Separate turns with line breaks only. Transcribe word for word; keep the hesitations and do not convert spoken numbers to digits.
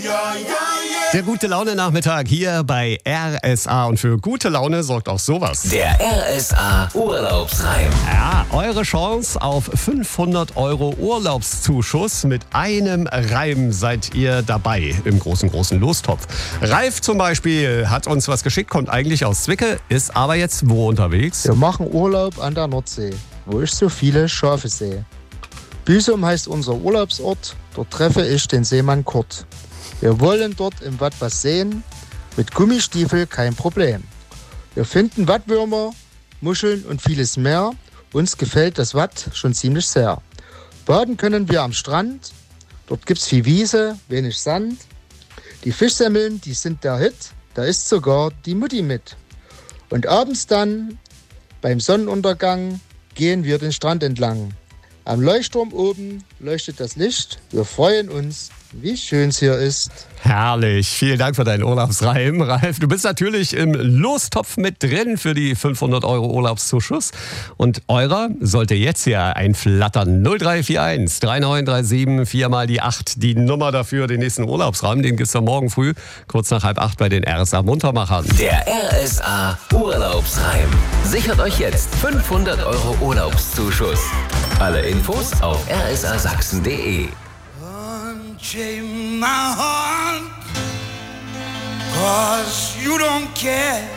Der gute Laune-Nachmittag hier bei R S A. Und für gute Laune sorgt auch sowas.
Der R S A Urlaubsreim.
Ja, eure Chance auf fünfhundert Euro Urlaubszuschuss. Mit einem Reim seid ihr dabei im großen, großen Lostopf. Ralf zum Beispiel hat uns was geschickt, kommt eigentlich aus Zwickel, ist aber jetzt wo unterwegs?
Wir machen Urlaub an der Nordsee, wo ich so viele Schafe sehe. Büsum heißt unser Urlaubsort, dort treffe ich den Seemann Kurt. Wir wollen dort im Watt was sehen, mit Gummistiefel kein Problem. Wir finden Wattwürmer, Muscheln und vieles mehr. Uns gefällt das Watt schon ziemlich sehr. Baden können wir am Strand, dort gibt's viel Wiese, wenig Sand. Die Fischsemmeln, die sind der Hit, da ist sogar die Mutti mit. Und abends dann, beim Sonnenuntergang, gehen wir den Strand entlang. Am Leuchtturm oben leuchtet das Licht. Wir freuen uns, wie schön es hier ist.
Herrlich. Vielen Dank für deinen Urlaubsreim, Ralf. Du bist natürlich im Lostopf mit drin für die fünfhundert Euro Urlaubszuschuss. Und eurer sollte jetzt hier einflattern. null drei vier eins drei neun drei sieben vier mal die acht. Die Nummer dafür, den nächsten Urlaubsreim. Den gibt's dann morgen früh, kurz nach halb acht bei den R S A Muntermachern.
Der R S A Urlaubsreim. Sichert euch jetzt fünfhundert Euro Urlaubszuschuss. Alle Infos auf r s a sachsen punkt de.
Unchain my heart, 'cause you don't care.